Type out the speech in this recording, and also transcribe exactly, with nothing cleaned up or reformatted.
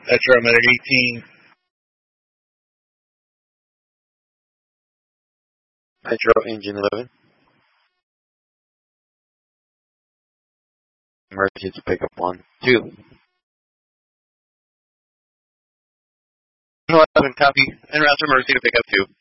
Metro, I'm at an eighteen. Metro, engine eleven. Emergency pickup one. two. eleven, copy. En route to Mercy to pick up two.